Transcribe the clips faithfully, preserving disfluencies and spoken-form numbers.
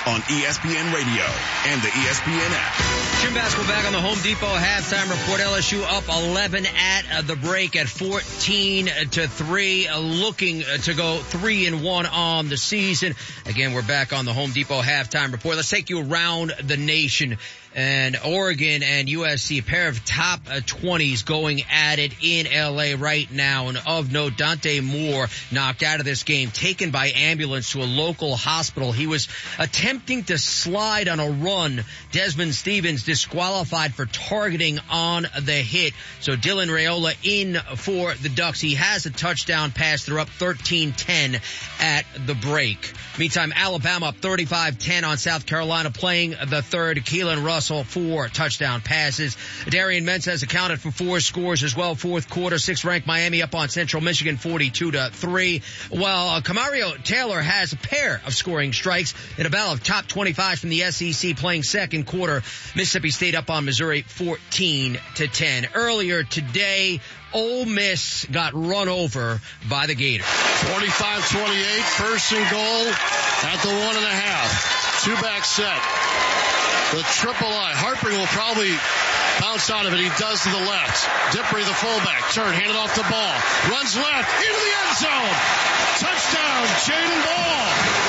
on E S P N Radio and the E S P N app. Jim Basketball back on the Home Depot halftime report. L S U up eleven at the break at fourteen to three, looking to go three and one on the season. Again, we're back on the Home Depot halftime report. Let's take you around the nation. And Oregon and U S C, a pair of top twenties going at it in L A right now. And of note, Dante Moore knocked out of this game, taken by ambulance to a local hospital. He was attempting to slide on a run. Desmond Stevens disqualified for targeting on the hit. So Dylan Raiola in for the Ducks. He has a touchdown pass. They're up thirteen ten at the break. Meantime, Alabama up thirty-five ten on South Carolina, playing the third. Keelan Russell, four touchdown passes. Darian Mensah accounted for four scores as well. Fourth quarter, sixth-ranked Miami up on Central Michigan forty-two to three. While uh, Camario Taylor has a pair of scoring strikes in a battle of top twenty-five from the S E C, playing second quarter. Mississippi State up on Missouri fourteen to ten. Earlier today, Ole Miss got run over by the Gators. twenty-five twenty-eight, first and goal at the one and a half. Two-back set. The triple I. Harper will probably bounce out of it. He does to the left. Dippery, the fullback. Turn, handed off the ball. Runs left into the end zone. Touchdown, Jaden Ball.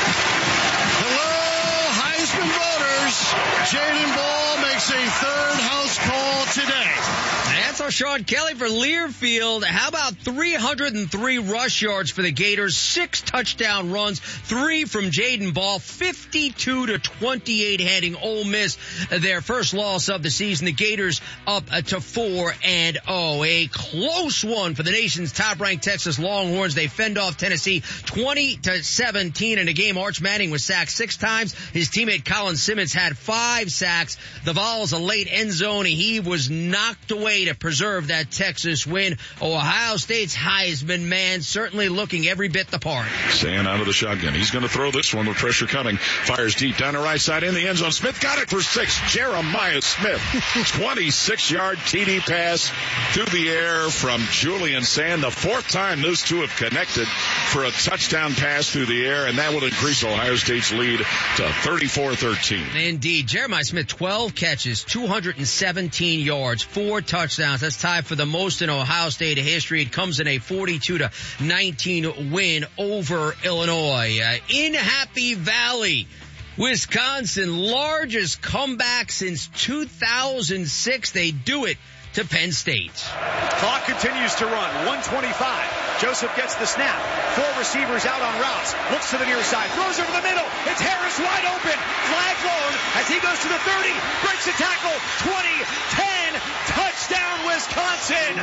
Hello, Heisman voters. Jaden Ball makes a third house call today. That's our Sean Kelly for Learfield. How about three hundred three rush yards for the Gators, six touchdown runs, three from Jaden Ball, fifty-two to twenty-eight, handing Ole Miss their first loss of the season. The Gators up to four and oh. A close one for the nation's top-ranked Texas Longhorns. They fend off Tennessee twenty to seventeen in a game. Arch Manning was sacked six times. His teammate Colin Simmons had five sacks. The Vols, a late end zone. He was knocked away to preserve that Texas win. Ohio State's Heisman man certainly looking every bit the part. Staying out of the shotgun. He's going to throw this one with pressure coming. Fires deep down the right side in the end zone. Smith got it for six. Jeremiah Smith. twenty-six yard T D pass through the air from Julian Sand. The fourth time those two have connected for a touchdown pass through the air, and that will increase Ohio State's lead to thirty-four thirteen. Indeed. Jeremiah Smith, twelve catches, two hundred seventeen yards, four touchdowns. That's tied for the most in Ohio State history. It comes in a forty-two to nineteen win over Illinois. Uh, in Happy Valley, Wisconsin, largest comeback since two thousand six. They do it to Penn State. Clock continues to run. one twenty-five. Joseph gets the snap. Four receivers out on routes. Looks to the near side. Throws over the middle. It's Harris wide open. Flag blown as he goes to the thirty. Breaks the tackle. twenty ten. Touchdown Wisconsin.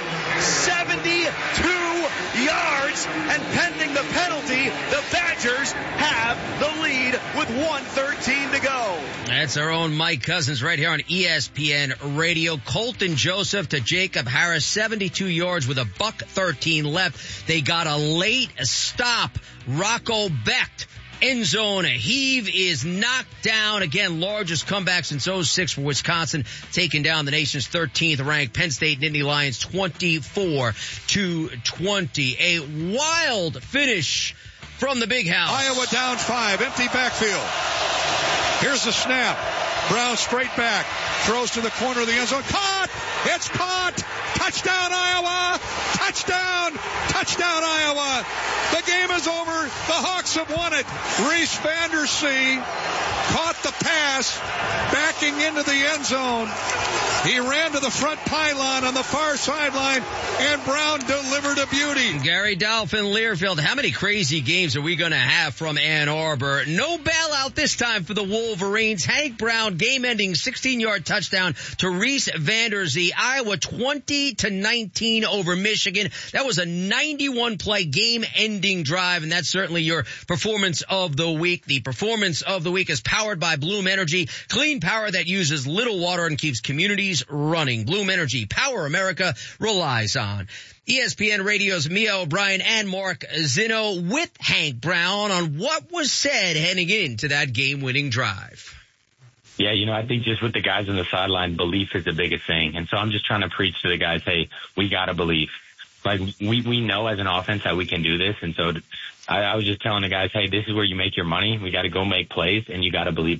seventy-two yards. And pending the penalty, the Badgers have the lead with one thirteen to go. That's our own Mike Cousins right here on E S P N Radio. Colton Joseph to Jacob Harris, seventy-two yards with a buck thirteen left. They got a late stop. Rocco Becht, end zone heave, is knocked down. Again, largest comeback since oh six for Wisconsin, taking down the nation's thirteenth ranked Penn State Nittany Lions twenty-four to twenty. A wild finish from the Big House. Iowa down five, empty backfield. Here's the snap. Brown straight back, throws to the corner of the end zone. Caught! It's caught! Touchdown Iowa! Touchdown! Touchdown Iowa! The game is over. The Hawks have won it. Reese Vandersea caught the pass, backing into the end zone. He ran to the front pylon on the far sideline, and Brown delivered a beauty. Gary Dolphin, Learfield. How many crazy games are we going to have from Ann Arbor? No bailout this time for the Wolverines. Hank Brown, game-ending sixteen-yard touchdown to Reese Vandersea. Iowa twenty to nineteen over Michigan. That was a ninety-one play game-ending drive, and that's certainly your performance of the week. The performance of the week is powered by Bloom Energy, clean power that uses little water and keeps communities running. Bloom Energy, power America relies on. E S P N Radio's Mia O'Brien and Mark Zinno with Hank Brown on what was said heading into that game-winning drive. Yeah, you know, I think just with the guys on the sideline, belief is the biggest thing. And so I'm just trying to preach to the guys, hey, we got to believe. Like, we, we know as an offense that we can do this. And so I, I was just telling the guys, hey, this is where you make your money. We got to go make plays, and you got to believe.